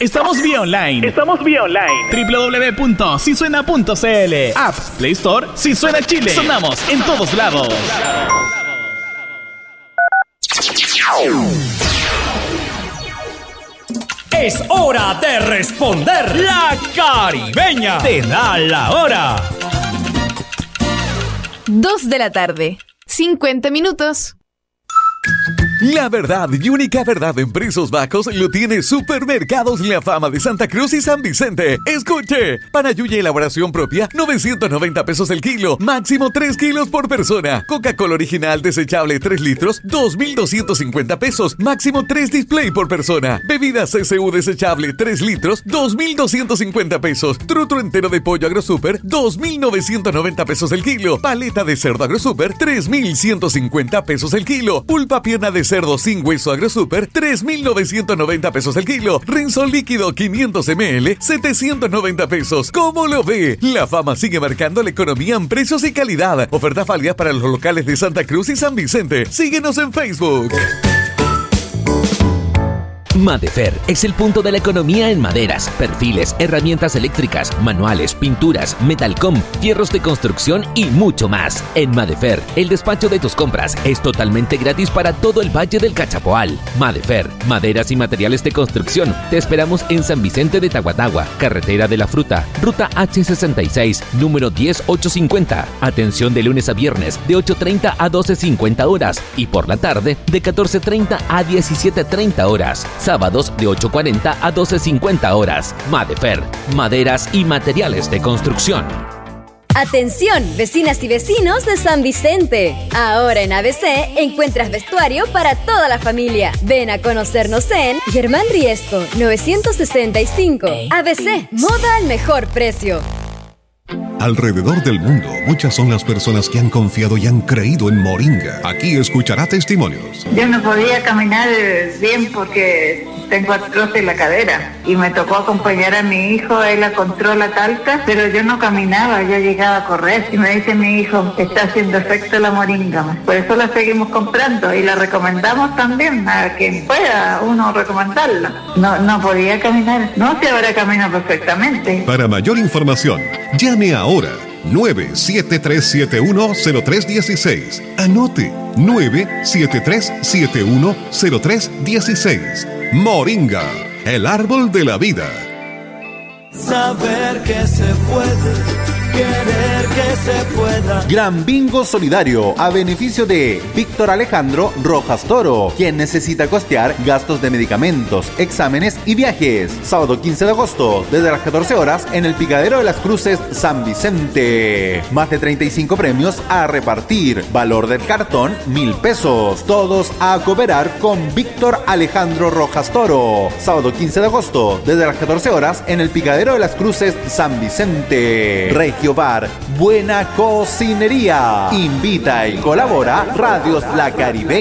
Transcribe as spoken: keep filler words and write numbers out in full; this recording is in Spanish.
Estamos vía online. Estamos vía online. doble u doble u doble u punto si suena punto c l. App, Play Store, Si Suena Chile. Sonamos en todos lados. Es hora de responder. La Caribeña te da la hora. Dos de la tarde, cincuenta minutos. La verdad y única verdad en precios bajos lo tiene Supermercados La Fama de Santa Cruz y San Vicente. Escuche, panayuya elaboración propia, novecientos noventa pesos el kilo, máximo tres kilos por persona. Coca-Cola original desechable tres litros, dos mil doscientos cincuenta pesos, máximo tres display por persona. Bebida C C U desechable tres litros, dos mil doscientos cincuenta pesos. Trutro entero de pollo AgroSuper, dos mil novecientos noventa pesos el kilo. Paleta de cerdo AgroSuper, tres mil ciento cincuenta pesos el kilo. Pulpa pierna de cerdo sin hueso AgroSuper, tres mil novecientos noventa pesos el kilo. Rinzo líquido quinientos mililitros, setecientos noventa pesos. ¿Cómo lo ve? La Fama sigue marcando la economía en precios y calidad. Ofertas válidas para los locales de Santa Cruz y San Vicente. Síguenos en Facebook. Madefer es el punto de la economía en maderas, perfiles, herramientas eléctricas, manuales, pinturas, metalcom, fierros de construcción y mucho más. En Madefer, el despacho de tus compras es totalmente gratis para todo el Valle del Cachapoal. Madefer, maderas y materiales de construcción. Te esperamos en San Vicente de Tahuatahua, Carretera de la Fruta, Ruta H sesenta y seis, número diez mil ochocientos cincuenta. Atención de lunes a viernes de ocho treinta a doce cincuenta horas y por la tarde de catorce treinta a diecisiete treinta horas. Sábados de ocho cuarenta a doce cincuenta horas. Madefer, maderas y materiales de construcción. Atención, vecinas y vecinos de San Vicente. Ahora en A B C encuentras vestuario para toda la familia. Ven a conocernos en Germán Riesco, novecientos sesenta y cinco. A B C, moda al mejor precio. Alrededor del mundo, muchas son las personas que han confiado y han creído en Moringa. Aquí escuchará testimonios. Yo no podía caminar bien porque tengo artrosis en la cadera y me tocó acompañar a mi hijo, él la controla talca, pero yo no caminaba, yo llegaba a correr y me dice mi hijo, está haciendo efecto la Moringa. Por eso la seguimos comprando y la recomendamos también a quien pueda uno recomendarla. No, no podía caminar, no, si ahora camino perfectamente. Para mayor información, llame ahora nueve siete tres siete uno cero tres uno seis. Anote nueve siete tres siete uno cero tres uno seis. Moringa, el árbol de la vida. Saber que se puede, querer que se pueda. Gran Bingo Solidario a beneficio de Víctor Alejandro Rojas Toro, quien necesita costear gastos de medicamentos, exámenes y viajes. Sábado quince de agosto, desde las catorce horas, en el Picadero de las Cruces, San Vicente. Más de treinta y cinco premios a repartir. Valor del cartón, mil pesos. Todos a cooperar con Víctor Alejandro Rojas Toro. Sábado quince de agosto, desde las catorce horas, en el Picadero de las Cruces, San Vicente. Regio Bar, buena cocinería. Invita y colabora Radios La Caribeña.